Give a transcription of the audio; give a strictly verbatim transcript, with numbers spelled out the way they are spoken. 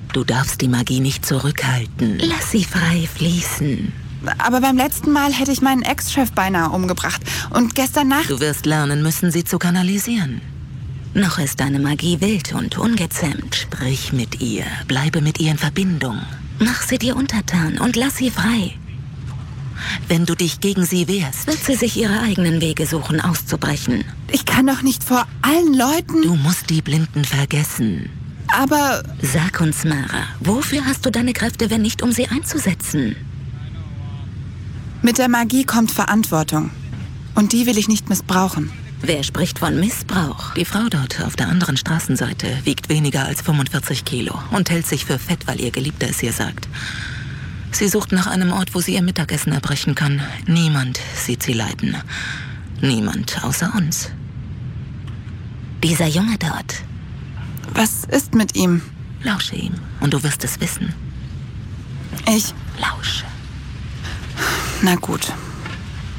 Du darfst die Magie nicht zurückhalten. Lass sie frei fließen. Aber beim letzten Mal hätte ich meinen Ex-Chef beinahe umgebracht. Und gestern Nacht... Du wirst lernen müssen, sie zu kanalisieren. Noch ist deine Magie wild und ungezähmt. Sprich mit ihr. Bleibe mit ihr in Verbindung. Mach sie dir untertan und lass sie frei. Wenn du dich gegen sie wehrst, wird sie sich ihre eigenen Wege suchen, auszubrechen. Ich kann doch nicht vor allen Leuten... Du musst die Blinden vergessen. Aber... Sag uns, Mara, wofür hast du deine Kräfte, wenn nicht, um sie einzusetzen? Mit der Magie kommt Verantwortung. Und die will ich nicht missbrauchen. Wer spricht von Missbrauch? Die Frau dort auf der anderen Straßenseite wiegt weniger als fünfundvierzig Kilo und hält sich für fett, weil ihr Geliebter es ihr sagt. Sie sucht nach einem Ort, wo sie ihr Mittagessen erbrechen kann. Niemand sieht sie leiden. Niemand außer uns. Dieser Junge dort. Was ist mit ihm? Lausche ihm und du wirst es wissen. Ich... Lausche. Na gut.